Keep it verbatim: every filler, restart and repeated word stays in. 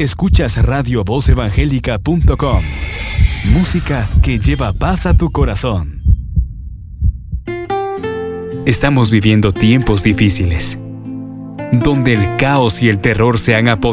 Escuchas radio voz evangélica punto com. Música que lleva paz a tu corazón. Estamos viviendo tiempos difíciles, donde el caos y el terror se han apoderado